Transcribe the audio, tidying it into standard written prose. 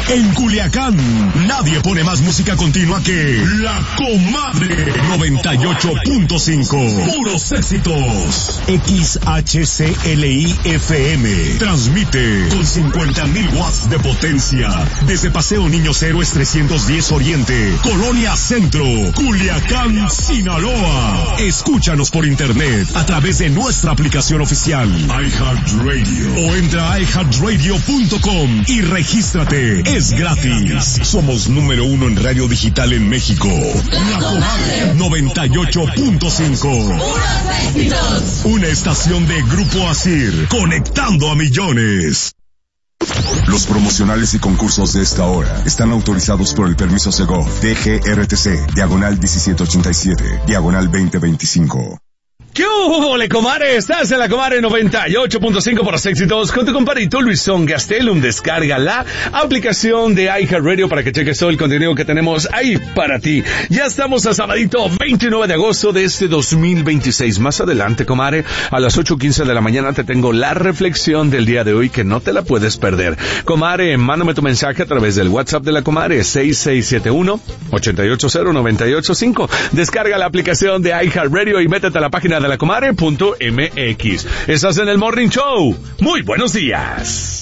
En Culiacán, nadie pone más música continua que La Comadre 98.5. Puros éxitos. XHCLI FM. Transmite con 50,000 watts de potencia. Desde Paseo Niños Héroes 310 Oriente, Colonia Centro, Culiacán, Sinaloa. Escúchanos por internet a través de nuestra aplicación oficial iHeartRadio o entra a iHeartRadio.com y regístrate. Es gratis. Somos número 1 en radio digital en México. La Comadre 98.5. Una estación de Grupo Asir, conectando a millones. Los promocionales y concursos de esta hora están autorizados por el permiso Segov, DGRTC, diagonal 1787, diagonal 2025. ¿Qué hubo, comare? Estás en la Comadre 98.5 por los éxitos con tu compadrito Luisón Gastelum. Descarga la aplicación de iHeartRadio para que cheques todo el contenido que tenemos ahí para ti. Ya estamos a sabadito 29 de agosto de este 2026. Más adelante, comare, a las 8:15 de la mañana te tengo la reflexión del día de hoy que no te la puedes perder. Comare, mándame tu mensaje a través del WhatsApp de la Comadre 6671-880-985. Descarga la aplicación de iHeartRadio y métete a la página de la Comadre.mx. Estás en el Morning Show. Muy buenos días.